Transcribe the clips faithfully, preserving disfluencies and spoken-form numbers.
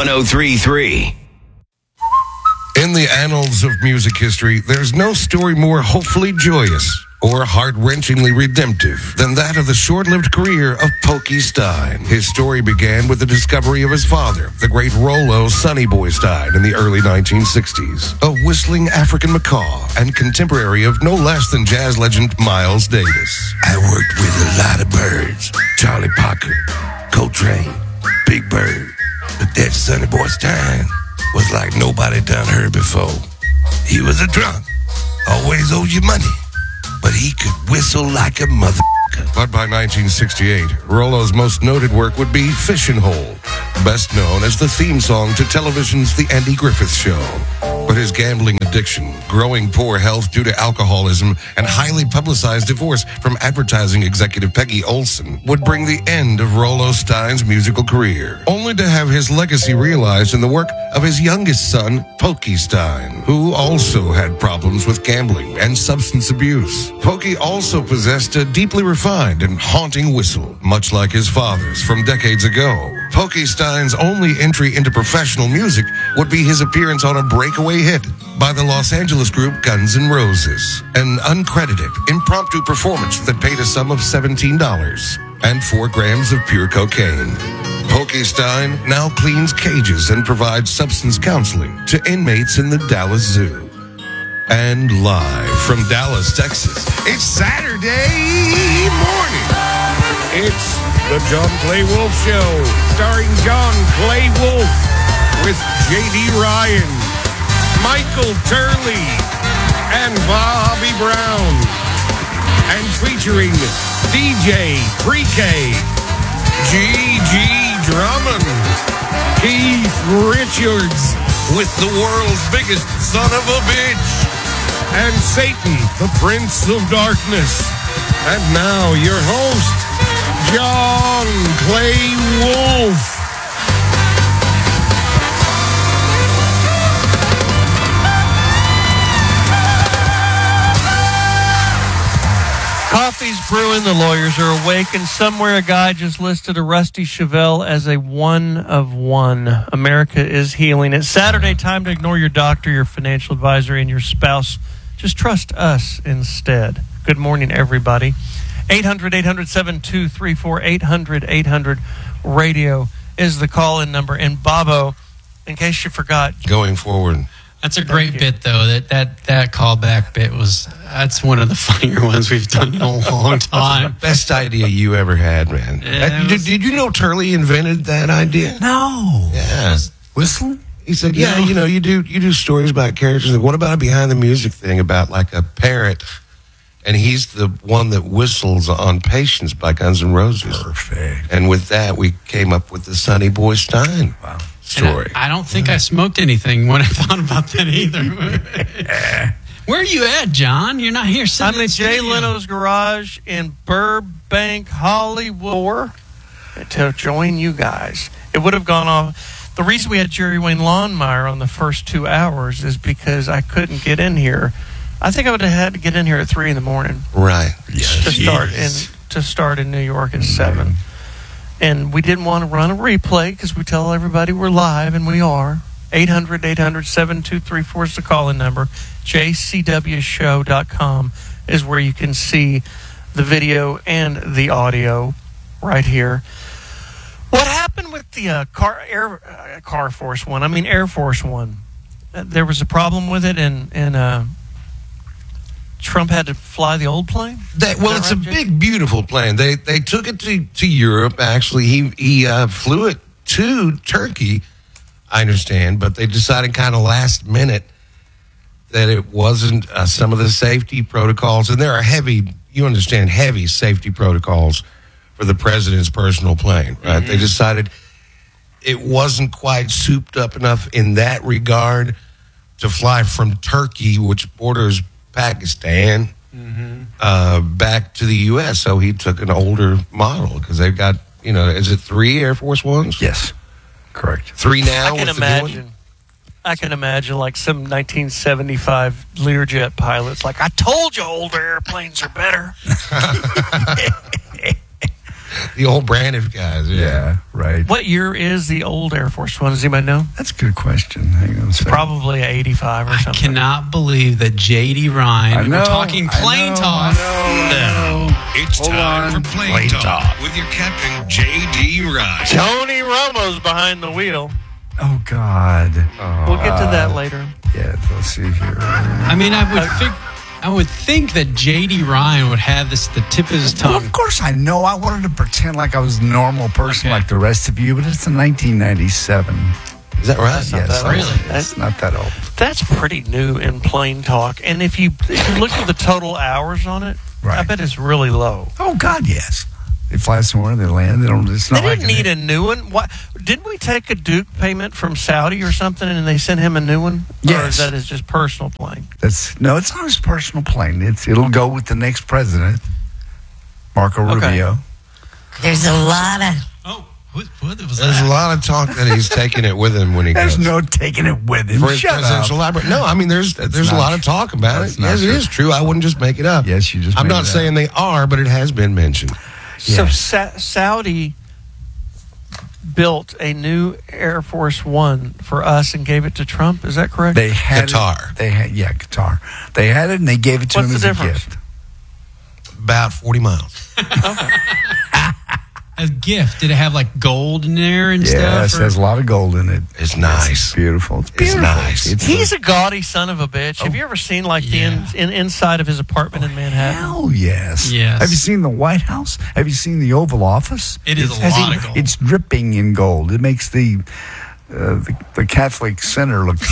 one oh three point three. In the annals of music history, there's no story more hopefully joyous or heart-wrenchingly redemptive than that of the short-lived career of Pokey Stein. His story began with the discovery of his father, the great Rollo Sonny Boy Stein, in the early nineteen sixties, a whistling African macaw and contemporary of no less than jazz legend Miles Davis. I worked with a lot of birds, Charlie Parker, Coltrane, Big Bird, but that Sonny Boy Stein was like nobody done heard before. He was a drunk, always owed you money, but he could whistle like a mother. But by nineteen sixty-eight, Rollo's most noted work would be Fishin' Hole, best known as the theme song to television's The Andy Griffith Show. But his gambling addiction, growing poor health due to alcoholism, and highly publicized divorce from advertising executive Peggy Olson would bring the end of Rollo Stein's musical career, only to have his legacy realized in the work of his youngest son, Pokey Stein, who also had problems with gambling and substance abuse. Pokey also possessed a deeply refined and haunting whistle, much like his father's from decades ago. Pokey Stein's only entry into professional music would be his appearance on a breakaway hit by the Los Angeles group Guns N' Roses, an uncredited, impromptu performance that paid a sum of seventeen dollars and four grams of pure cocaine. Pokey Stein now cleans cages and provides substance counseling to inmates in the Dallas Zoo. And live from Dallas, Texas, it's Saturday morning. It's the John Clay Wolf Show, starring John Clay Wolf with J D Ryan, Michael Turley, and Bobby Brown, and featuring D J Pre-K, G G Drummond, Keith Richards with the world's biggest son of a bitch, and Satan, the Prince of Darkness. And now your host, John Clay Wolf. Coffee's brewing, the lawyers are awake, and somewhere a guy just listed a Rusty Chevelle as a one of one. America is healing. It's Saturday, time to ignore your doctor, your financial advisor, and your spouse. Just trust us instead. Good morning, everybody. eight hundred, eight hundred, seven two three four, eight hundred, eight hundred radio is the call-in number. And Bobo, in case you forgot, going forward. That's a great bit, though. That that that callback bit was that's one of the funnier ones we've done in a long time. Best idea you ever had, man. Yeah, Uh, did, was- did you know Turley invented that idea? No. Yeah. Whistling? He said, yeah, you know, you do you do stories about characters. What about a behind the music thing about like a parrot? And he's the one that whistles on Patience by Guns N' Roses. Perfect. And with that, we came up with the Sonny Boy Stein Wow. story. I, I don't think I smoked anything when I thought about that either. Where are you at, John? You're not here. sitting I'm in the Jay studio. Leno's garage in Burbank, Hollywood, to join you guys. It would have gone off. The reason we had Jerry Wayne Lawnmower on the first two hours is because I couldn't get in here. I think I would have had to get in here at three in the morning Right. to start in to start in New York at seven. And we didn't want to run a replay because we tell everybody we're live, and we are. eight hundred, eight hundred, seven two three four is the call-in number. J C W show dot com is where you can see the video and the audio right here. What happened with the uh, car Air uh, Car Force One? I mean Air Force One. Uh, there was a problem with it, and and uh, Trump had to fly the old plane. That, well, Is it's that a right, Jake? big, beautiful plane. They they took it to, to Europe. Actually, he he uh, flew it to Turkey, I understand, but they decided kind of last minute that it wasn't uh, some of the safety protocols, and there are heavy, you understand, heavy safety protocols for the president's personal plane, right? Mm-hmm. They decided it wasn't quite souped up enough in that regard to fly from Turkey, which borders Pakistan, mm-hmm. uh, back to the U S. So he took an older model because they've got, you know, is it three Air Force Ones? Yes. Correct. Three now? I can with the new one? imagine. I can imagine like some nineteen seventy-five Learjet pilots like, I told you older airplanes are better. The old Braniff guys. Yeah. Yeah, right. What year is the old Air Force One? Does anybody know? That's a good question. Hang on a second. Probably a eighty-five or I something. cannot believe that J D Ryan, I know, we're talking I plane know, talk. I know, I know. It's Hold time on. for Plane Talk with your captain, J D Ryan. Tony Romo's behind the wheel. Oh, God. We'll get to that later. Yeah, let's see here. I mean, I would think, I would think that J D Ryan would have this at the tip of his Well, tongue. of course I know. I wanted to pretend like I was a normal person Okay. like the rest of you, but it's in nineteen ninety-seven. Is that right? not Yes, that old. Really? It's not that old. That's pretty new in plane talk. And if you, if you look at the total hours on it, I Right. bet it's really low. Oh, God, yes. They fly somewhere, they land. They don't. It's They not like didn't need a new one. What, didn't we take a Duke payment from Saudi or something and they sent him a new one? Or Yes. is that his just personal plane? That's no. It's not his personal plane. It's it'll go with the next president, Marco Okay. Rubio. There's a lot of Oh, what, what was There's that? a lot of talk that he's taking it with him when he There's goes. no taking it with him. For his Shut presidential up. library. No, I mean, there's there's a not lot of talk about That's it. not Yes, it true. is true. I wouldn't just make it up. Yes, you just I'm made not it up. saying they are, but it has been mentioned. So Yes. Sa- Saudi built a new Air Force One for us and gave it to Trump. Is that correct? They had Qatar. It, they had yeah, Qatar. They had it and they gave it to What's him the as difference? a gift. About forty miles. A gift. Did it have like gold in there and Yes, stuff? there's a lot of gold in it. It's nice. It's beautiful. It's It's beautiful. nice. It's He's a gaudy son of a bitch. Have you ever seen like Yeah. the in, in, inside of his apartment in Manhattan? Hell yes. Yes. Have you seen the White House? Have you seen the Oval Office? It is a Has lot he- of gold. It's dripping in gold. It makes the uh, the, the Catholic center look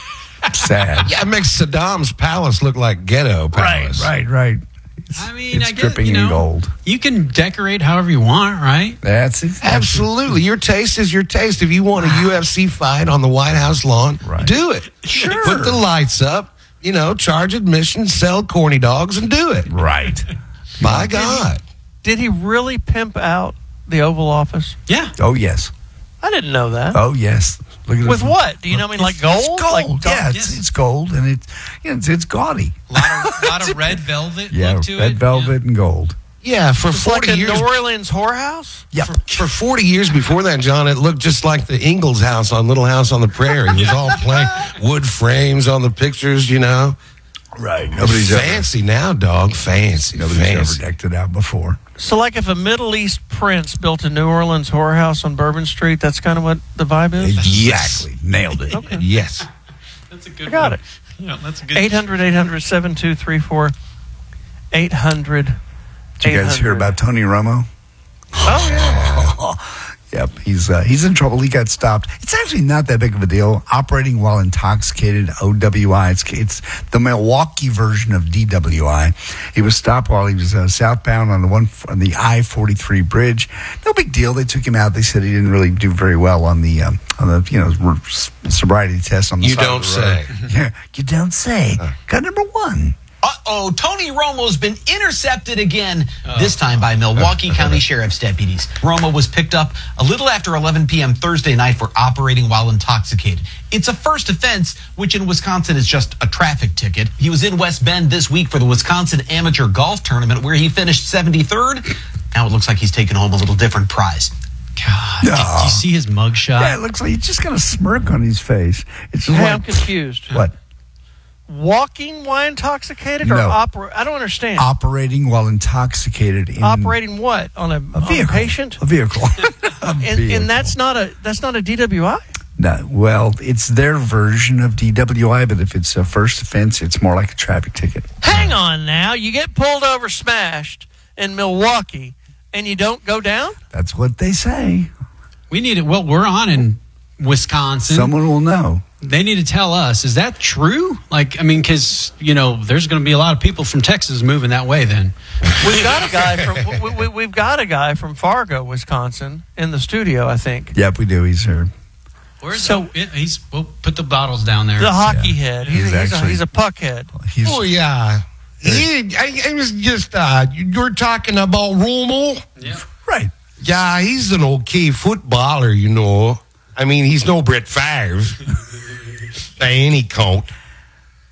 sad. Yeah, it makes Saddam's palace look like ghetto palace. Right, right. It's, I mean, it's I guess, dripping you know, in gold. You can decorate however you want, right? That's it. Absolutely. Your taste is your taste. If you want a U F C fight on the White House lawn, Right. do it. Sure. Put the lights up, you know, charge admission, sell corny dogs, and do it. Right. By God. Did he really pimp out the Oval Office? Yeah. Oh yes. I didn't know that. Oh yes. Look at With it. what? Do you know? I mean, like gold? It's gold. Like yeah, it's, yes. it's gold, and it's yeah, it's, it's gaudy. A lot of, lot of red velvet Yeah, look to red it. velvet and gold. Yeah, for It's like forty a years. New Orleans whorehouse? Yep. For forty years before that, John, it looked just like the Ingalls house on Little House on the Prairie. It was all plain wood frames on the pictures, you know. Right. Nobody's Nobody's ever, fancy now, dog. Fancy. nobody's fancy. ever decked it out before. So, like, if a Middle East prince built a New Orleans whorehouse on Bourbon Street, that's kind of what the vibe is? Exactly. Nailed it. Yes. That's a good I got one. it. Yeah, that's a good eight hundred, eight hundred, seven two three four. eight hundred. Did you guys hear about Tony Romo? Oh, yeah. Yep, he's uh, he's in trouble. He got stopped. It's actually not that big of a deal. Operating while intoxicated, O W I. It's, it's the Milwaukee version of D W I. He was stopped while he was uh, southbound on the one on the I forty-three bridge. No big deal. They took him out. They said he didn't really do very well on the um, on the you know sobriety test on the You side don't of the road. say. Yeah, you don't say. Got number one. Uh-oh, Tony Romo's been intercepted again, this time by Milwaukee County Sheriff's deputies. Romo was picked up a little after eleven p.m. Thursday night for operating while intoxicated. It's a first offense, which in Wisconsin is just a traffic ticket. He was in West Bend this week for the Wisconsin Amateur Golf Tournament, where he finished seventy-third. Now it looks like he's taking home a little different prize. God. Did, did you see his mugshot? Yeah, it looks like he's just got a smirk on his face. It's just Hey, like, I'm confused. what? Walking while intoxicated or No. opera? I don't understand. Operating while intoxicated in Operating what? On a, a on a vehicle. patient? A vehicle. A And, vehicle. and that's not a that's not a D W I? No, well, it's their version of D W I, but if it's a first offense, it's more like a traffic ticket. Hang on now. You get pulled over smashed in Milwaukee and you don't go down? That's what they say. We need it. Well, we're on in Wisconsin. Someone will know. They need to tell us. Is that true? Like, I mean, because, you know, there's going to be a lot of people from Texas moving that way then. We've got a guy from we, we, we've got a guy from Fargo, Wisconsin, in the studio. I think Yep, we do. He's here. Where's So- the, yeah, he's, we'll put the bottles down there. the hockey Yeah. head. He's He's, he's, a, actually- he's a puck head. He's Oh, yeah. He, I, I was just, uh, you're talking about Romo? Yeah. right. Yeah, he's an okay footballer, you know. I mean, he's no Brett Favre by any count.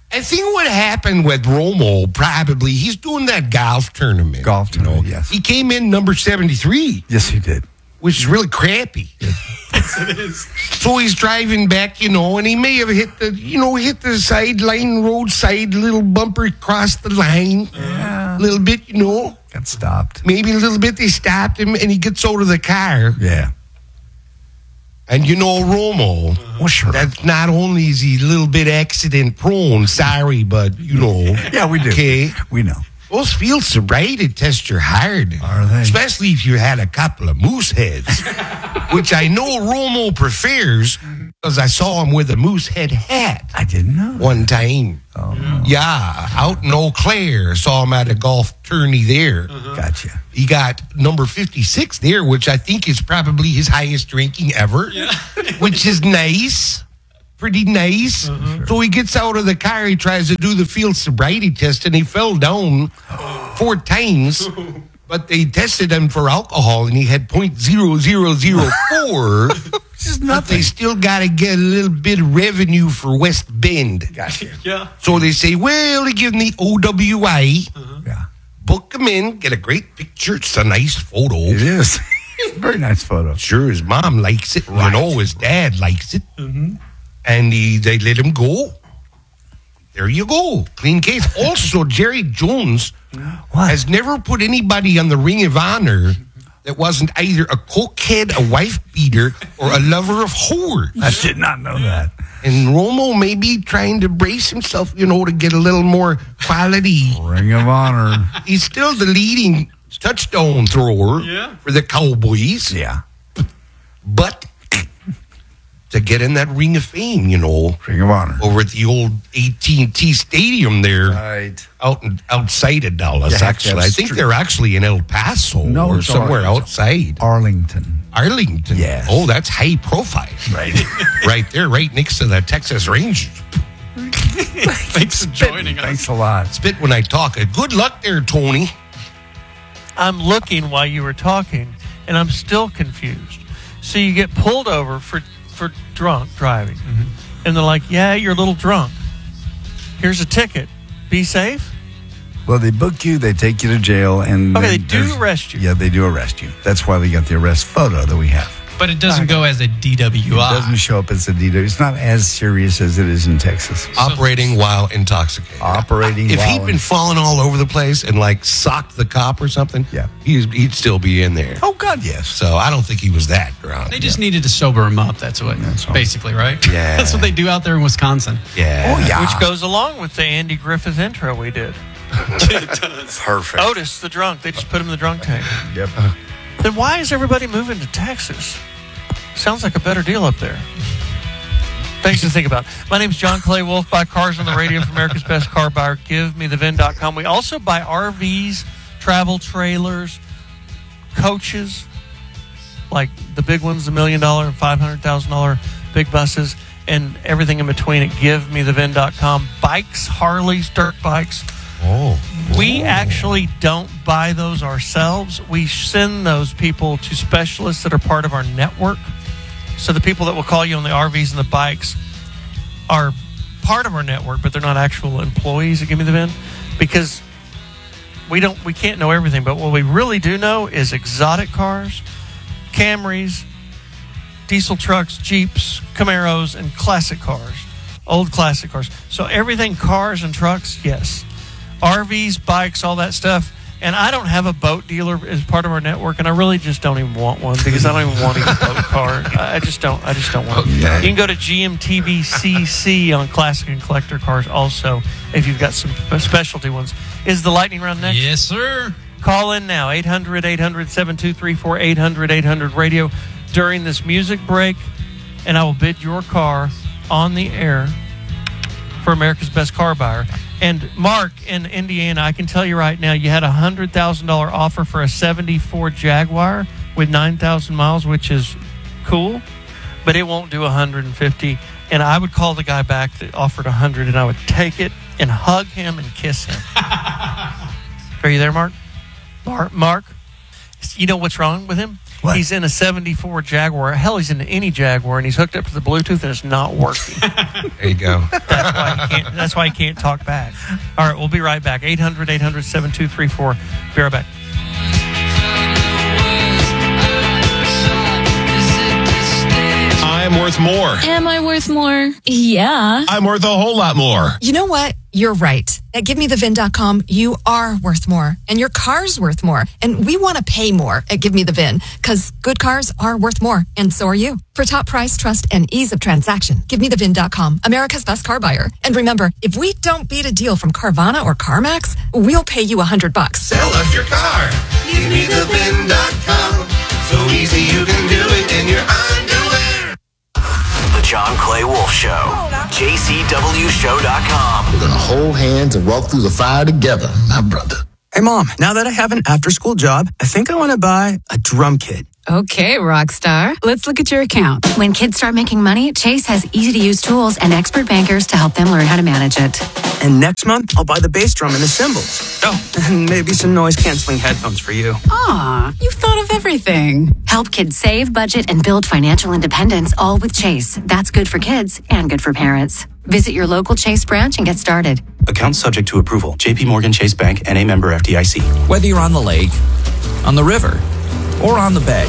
I think what happened with Romo, probably, he's doing that golf tournament. Golf you know. tournament, yes. He came in number seventy-three. Yes, he did. Which is really crappy. Yes, it is. So he's driving back, you know, and he may have hit the, you know, hit the sideline, roadside little bumper across the line. Yeah. A little bit, you know. Got stopped. Maybe a little bit they stopped him, and he gets out of the car. Yeah. And you know, Romo, Well, sure. that's not only is he a little bit accident prone, sorry, but, you know. Yeah, we do. Okay. We know. Those field sobriety tests are hard. Are they? Especially if you had a couple of moose heads, which I know Romo prefers because I saw him with a moose head hat I didn't know. one time. Oh, Yeah, out in Eau Claire. Saw him at a golf tourney there. gotcha. He got number fifty-six there, which I think is probably his highest ranking ever, which is nice. Pretty nice. So he gets out of the car, he tries to do the field sobriety test, and he fell down four times. But they tested him for alcohol, and he had point zero zero zero four. This is But nothing. they still got to get a little bit of revenue for West Bend. Gotcha. Yeah. So they say, well, they give him the O W I, Yeah. book him in, get a great picture. It's a nice photo. It is. Very nice photo. Sure, his mom likes it. You know, his dad likes it. And he, they let him go. There you go. Clean case. Also, Jerry Jones What? has never put anybody on the Ring of Honor that wasn't either a cokehead, a wife beater, or a lover of whores. I did not know that. And Romo may be trying to brace himself, you know, to get a little more quality. Ring of Honor. He's still the leading touchdown thrower Yeah. for the Cowboys. Yeah. But to get in that Ring of Fame, you know, Ring of Honor. over at the old A T and T Stadium there, Right. out in, outside of Dallas, You have to actually. have I think str- they're actually in El Paso No, or it's somewhere Ar- outside. Arlington. Arlington. Yes. Oh, that's high profile. Right. Right there, right next to the Texas Rangers. Thanks for joining us. Thanks a lot. Spit when I talk. Uh, Good luck there, Tony. I'm looking while you were talking, and I'm still confused. So you get pulled over for, for drunk driving, and they're like, yeah, you're a little drunk. Here's a ticket. Be safe? Well, they book you, they take you to jail, and Okay, then they do there's- arrest you. Yeah, they do arrest you. That's why we got the arrest photo that we have. But it doesn't go as a D W It I. doesn't show up as a D W. It's not as serious as it is in Texas. Operating while intoxicated. Operating If while he'd been in- falling all over the place and like socked the cop or something, Yeah. he'd, he'd still be in there. Oh, God, yes. So I don't think he was that drunk. They just needed to sober him up. That's what, That's all. basically, right? Yeah. That's what they do out there in Wisconsin. Yeah. Oh, yeah. Which goes along with the Andy Griffith intro we did. Perfect. Otis, the drunk. They just put him in the drunk tank. Yep. Then why is everybody moving to Texas? Sounds like a better deal up there. Things to think about. My name's John Clay Wolf. Buy cars on the radio for America's Best Car Buyer. Give me the V I N dot com. We also buy R Vs, travel trailers, coaches, like the big ones, the million dollar and five hundred thousand dollar big buses, and everything in between at give me the V I N dot com. Bikes, Harleys, dirt bikes. Oh. We actually don't buy those ourselves. We send those people to specialists that are part of our network. So the people that will call you on the R Vs and the bikes are part of our network, but they're not actual employees at Give Me the V I N, because we don't we can't know everything. But what we really do know is exotic cars, Camrys, diesel trucks, Jeeps, Camaros, and classic cars, old classic cars. So everything cars and trucks, yes. R Vs, bikes, all that stuff. And I don't have a boat dealer as part of our network, and I really just don't even want one because I don't even want a boat car. I just don't. I just don't want. It. Okay. You can go to G M T V C C on classic and collector cars. Also, if you've got some specialty ones, is the lightning round next? Yes, sir. Call in now, eight hundred, eight hundred, seven two three four, eight hundred, eight hundred radio during this music break, and I will bid your car on the air for America's Best Car Buyer. And Mark in Indiana, I can tell you right now, you had a one hundred thousand dollars offer for a seventy-four Jaguar with nine thousand miles, which is cool, but it won't do one hundred fifty. And I would call the guy back that offered one hundred, and I would take it and hug him and kiss him. Are you there, Mark? Mark? Mark? You know what's wrong with him? What? He's in a seventy-four Jaguar. Hell, he's in any Jaguar, and he's hooked up to the Bluetooth, and it's not working. There you go. That's why he can't, that's why he can't talk back. All right, we'll be right back. eight hundred, eight hundred, seven two three four. Be right back. I'm worth more. Am I worth more? Yeah. I'm worth a whole lot more. You know what? You're right. At give me the vin dot com, you are worth more, and your car's worth more. And we want to pay more at Give Me The Vin, because good cars are worth more, and so are you. For top price, trust, and ease of transaction, give me the vin dot com, America's best car buyer. And remember, if we don't beat a deal from Carvana or CarMax, we'll pay you a hundred bucks. Sell us your car. Give me the vin dot com. So easy you can do it in your underwear. The John Clay Wolf Show. J C W show dot com. We're going to hold hands and walk through the fire together, my brother. Hey, Mom, now that I have an after-school job, I think I want to buy a drum kit. Okay, rock star. Let's look at your account. When kids start making money, Chase has easy-to-use tools and expert bankers to help them learn how to manage it. And next month, I'll buy the bass drum and the cymbals. Oh, and maybe some noise-canceling headphones for you. Aw, you've thought of everything. Help kids save, budget, and build financial independence, all with Chase. That's good for kids and good for parents. Visit your local Chase branch and get started. Account subject to approval. J P Morgan Chase Bank, N A member F D I C. Whether you're on the lake, on the river, or on the bay,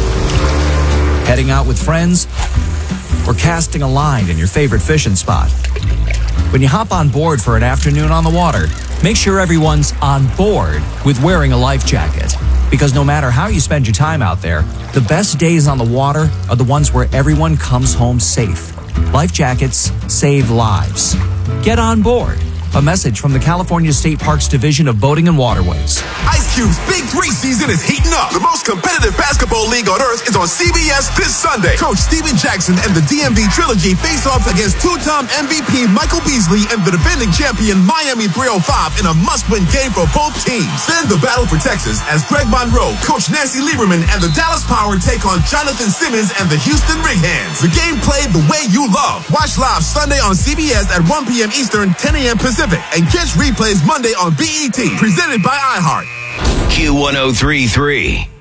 heading out with friends, or casting a line in your favorite fishing spot. When you hop on board for an afternoon on the water, make sure everyone's on board with wearing a life jacket. Because no matter how you spend your time out there, the best days on the water are the ones where everyone comes home safe. Life jackets save lives. Get on board. A message from the California State Parks Division of Boating and Waterways. Ice Cube's Big Three season is heating up. The most competitive basketball league on earth is on C B S this Sunday. Coach Steven Jackson and the D M V Trilogy face off against two-time M V P Michael Beasley and the defending champion Miami three oh five in a must-win game for both teams. Then the battle for Texas as Greg Monroe, Coach Nancy Lieberman, and the Dallas Power take on Jonathan Simmons and the Houston Ringhands. The game played the way you love. Watch live Sunday on C B S at one p.m. Eastern, ten a.m. Pacific. And catch replays Monday on B E T. Presented by iHeart. Q one oh three three.